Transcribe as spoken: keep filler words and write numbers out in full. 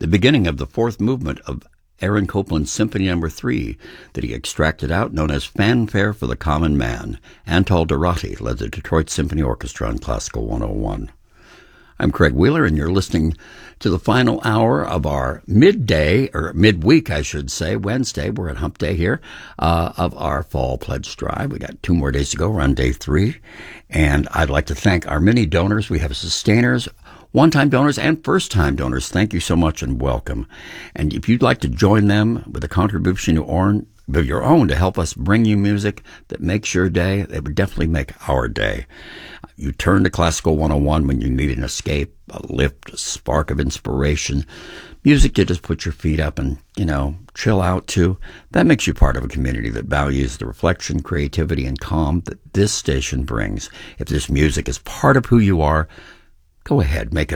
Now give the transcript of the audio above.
the beginning of the fourth movement of Aaron Copland's Symphony Number Three that he extracted out, known as Fanfare for the Common Man. Antal Dorati led the Detroit Symphony Orchestra on Classical one oh one. I'm Craig Wheeler, and you're listening to the final hour of our midday, or midweek, I should say, Wednesday. We're at Hump Day here, uh, of our Fall Pledge Drive. We got two more days to go. We're on day three. And I'd like to thank our many donors. We have sustainers, one-time donors, and first-time donors. Thank you so much and welcome. And if you'd like to join them with a contribution of your own to help us bring you music that makes your day, it would definitely make our day. You turn to Classical one oh one when you need an escape, a lift, a spark of inspiration, music to just put your feet up and, you know, chill out to. That makes you part of a community that values the reflection, creativity, and calm that this station brings. If this music is part of who you are, go ahead, make it